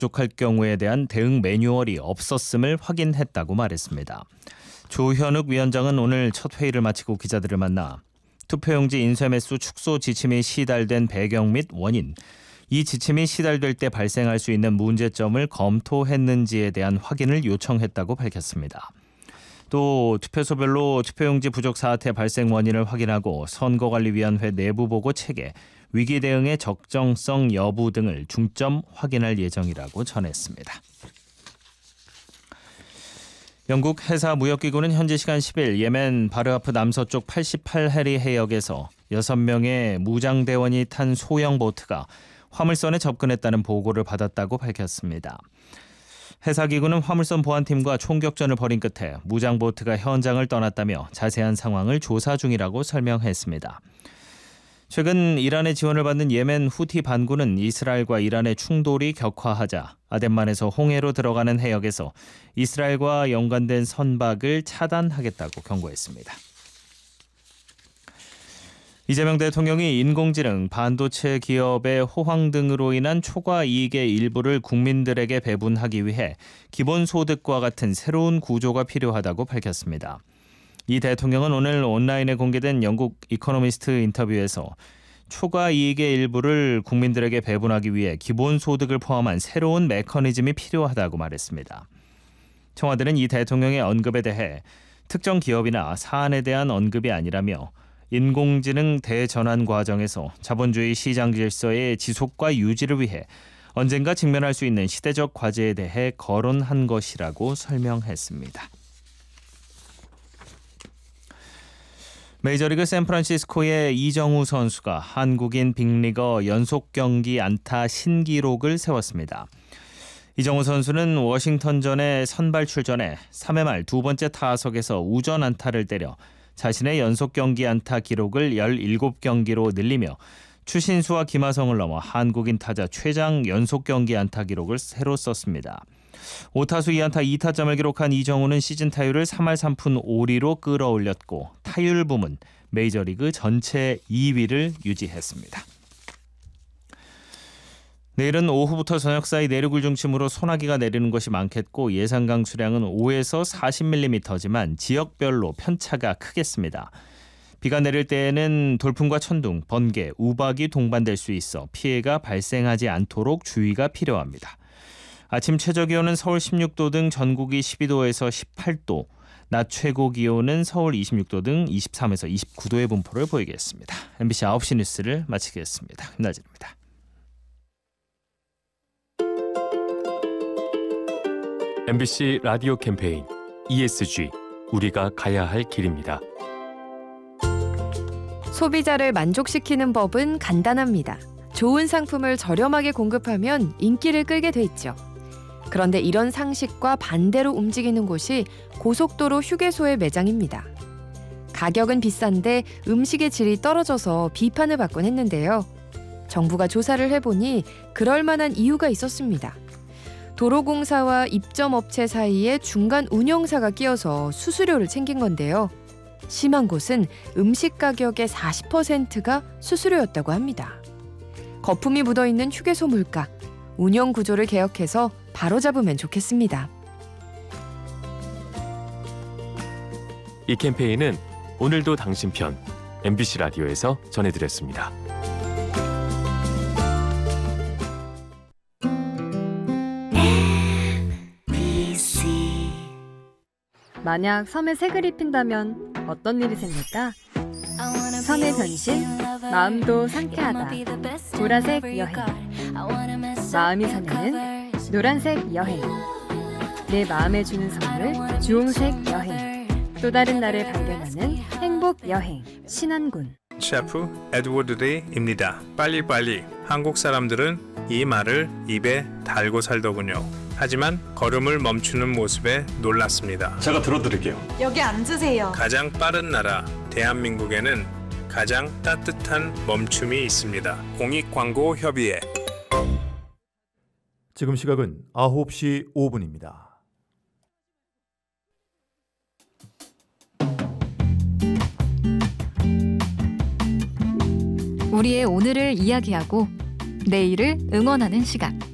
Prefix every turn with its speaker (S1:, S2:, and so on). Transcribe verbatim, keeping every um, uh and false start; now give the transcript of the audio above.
S1: 부족할 경우에 대한 대응 매뉴얼이 없었음을 확인했다고 말했습니다. 조현욱 위원장은 오늘 첫 회의를 마치고 기자들을 만나 투표용지 인쇄 매수 축소 지침이 시달된 배경 및 원인, 이 지침이 시달될 때 발생할 수 있는 문제점을 검토했는지에 대한 확인을 요청했다고 밝혔습니다. 또 투표소별로 투표용지 부족 사태 발생 원인을 확인하고 선거관리위원회 내부보고 체계, 위기 대응의 적정성 여부 등을 중점 확인할 예정이라고 전했습니다. 영국 해사무역기구는 현지 시간 십 일 예멘 바르하프 남서쪽 팔십팔 해리 해역에서 여섯 명의 무장대원이 탄 소형 보트가 화물선에 접근했다는 보고를 받았다고 밝혔습니다. 해사기구는 화물선 보안팀과 총격전을 벌인 끝에 무장보트가 현장을 떠났다며 자세한 상황을 조사 중이라고 설명했습니다. 최근 이란의 지원을 받는 예멘 후티 반군은 이스라엘과 이란의 충돌이 격화하자 아덴만에서 홍해로 들어가는 해역에서 이스라엘과 연관된 선박을 차단하겠다고 경고했습니다. 이재명 대통령이 인공지능, 반도체 기업의 호황 등으로 인한 초과 이익의 일부를 국민들에게 배분하기 위해 기본소득과 같은 새로운 구조가 필요하다고 밝혔습니다. 이 대통령은 오늘 온라인에 공개된 영국 이코노미스트 인터뷰에서 초과 이익의 일부를 국민들에게 배분하기 위해 기본소득을 포함한 새로운 메커니즘이 필요하다고 말했습니다. 청와대는 이 대통령의 언급에 대해 특정 기업이나 사안에 대한 언급이 아니라며 인공지능 대전환 과정에서 자본주의 시장 질서의 지속과 유지를 위해 언젠가 직면할 수 있는 시대적 과제에 대해 거론한 것이라고 설명했습니다. 메이저리그 샌프란시스코의 이정우 선수가 한국인 빅리거 연속 경기 안타 신기록을 세웠습니다. 이정우 선수는 워싱턴전에 선발 출전해 삼 회 말 두 번째 타석에서 우전 안타를 때려 자신의 연속 경기 안타 기록을 열일곱 경기로 늘리며 추신수와 김하성을 넘어 한국인 타자 최장 연속 경기 안타 기록을 새로 썼습니다. 오 타수 이 안타 이 타점을 기록한 이정우는 시즌 타율을 삼 할 삼 푼 오 리로 끌어올렸고 타율 부문 메이저리그 전체 이 위를 유지했습니다. 내일은 오후부터 저녁 사이 내륙을 중심으로 소나기가 내리는 곳이 많겠고 예상 강수량은 오에서 사십 밀리미터지만 지역별로 편차가 크겠습니다. 비가 내릴 때에는 돌풍과 천둥, 번개, 우박이 동반될 수 있어 피해가 발생하지 않도록 주의가 필요합니다. 아침 최저기온은 서울 십육 도 등 전국이 십이 도에서 십팔 도, 낮 최고기온은 서울 이십육 도 등 이십삼에서 이십구 도의 분포를 보이겠습니다. 엠비씨 아홉 시 뉴스를 마치겠습니다. 김나진입니다.
S2: 엠비씨 라디오 캠페인 이에스지 우리가 가야 할 길입니다.
S3: 소비자를 만족시키는 법은 간단합니다. 좋은 상품을 저렴하게 공급하면 인기를 끌게 돼 있죠. 그런데 이런 상식과 반대로 움직이는 곳이 고속도로 휴게소의 매장입니다. 가격은 비싼데 음식의 질이 떨어져서 비판을 받곤 했는데요. 정부가 조사를 해보니 그럴 만한 이유가 있었습니다. 도로공사와 입점업체 사이에 중간 운영사가 끼어서 수수료를 챙긴 건데요. 심한 곳은 음식 가격의 사십 퍼센트가 수수료였다고 합니다. 거품이 묻어있는 휴게소 물가, 운영 구조를 개혁해서 바로잡으면 좋겠습니다.
S2: 이 캠페인은 오늘도 당신 편 엠비씨 라디오에서 전해드렸습니다.
S4: 만약 섬에 색을 입힌다면 어떤 일이 생길까? 섬의 변신, 마음도 상쾌하다. 보라색 여행. 마음이 설레는 노란색 여행. 내 마음에 주는 선물, 주홍색 여행. 또 다른 나를 발견하는 행복 여행. 신안군.
S5: 셰프 에드워드 데이입니다. 빨리빨리. 한국 사람들은 이 말을 입에 달고 살더군요. 하지만 걸음을 멈추는 모습에 놀랐습니다.
S6: 제가 들어드릴게요.
S7: 여기 앉으세요.
S5: 가장 빠른 나라 대한민국에는 가장 따뜻한 멈춤이 있습니다. 공익광고협의회.
S8: 지금 시각은 아홉 시 오 분입니다.
S9: 우리의 오늘을 이야기하고 내일을 응원하는 시간.